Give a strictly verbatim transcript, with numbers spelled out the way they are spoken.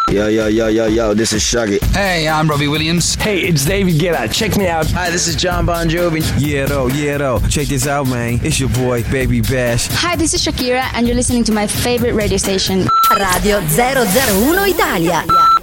Yo, yo, yo, yo, yo, this is Shaggy. Hey, I'm Robbie Williams. Hey, it's David Guetta. Check me out. Hi, this is John Bon Jovi. Yeah, though, yeah, though. Check this out, man. It's your boy, Baby Bash. Hi, this is Shakira, and you're listening to my favorite radio station. Radio zero zero uno Italia.